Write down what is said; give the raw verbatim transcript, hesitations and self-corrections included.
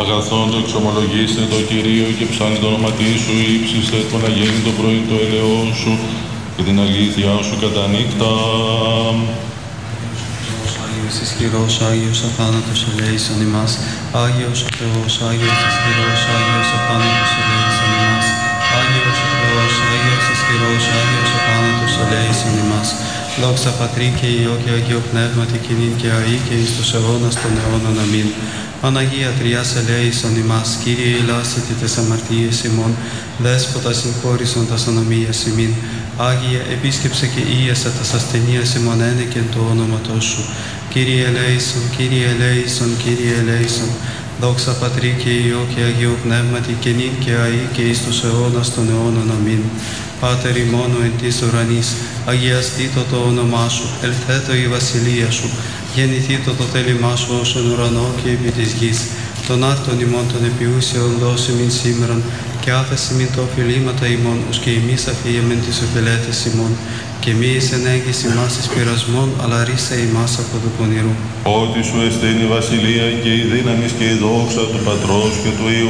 Αγαθόν το εξομολογήστε το Κυρίο και ψάνει το όνοματί σου, ύψιστε το να γίνει το πρωί το ελαιό σου και την αλήθεια σου κατά νύχτα. Άγιος ισχυρός, Άγιος αθάνατος ελέησον ημάς. Άγιος ο Θεός, Άγιος ισχυρός, Άγιος αθάνατος ελέησον ημάς. Άγιος ο Θεός, Άγιος ισχυρός, Άγιος αθάνατος ελέησον ημάς. Δόξα Πατρί και Υιό και Αγίο Πνεύματι και νυν και αεί και εις τους αιώνας των αιώνων. Αμήν. Παναγία Τριάς ελέησον ημάς. Κύριε ηλάσσητη τες αμαρτίες ημών, Δέσποτα συγχώρησον τας ανομίας ημίν. Άγιε επίσκεψε και ίεσε τας ασθενείας ημών ένεκεν το όνοματός σου. Κύριε ελέησον, Κύριε ελέησον, Κύριε ελέησον. Δόξα Πατρί και Υιό και Αγίο Πνεύματι και νυν και αεί και εις τους αιώνας των αιώνων. Αμήν. Πάτερ ημών εν της ουρανής, αγιαστήτω το όνομά σου, ελθέτω η βασιλεία σου, γεννηθήτω το θέλημά σου ως εν ουρανό και επί της γης. Τον άρτον ημών των επιούσιων δώσει μην σήμερον, και άφεση μην το οφειλήματα ημών, ως και εμείς αφίεμεν τις οφειλέτες ημών. Και μη εις ενέγγις ημάς εις πειρασμών, αλλά ρίσε ημάς από του πονηρού. Ότι σου εστίν η βασιλεία και η δύναμις και η δόξα του Πατρός και του Υιού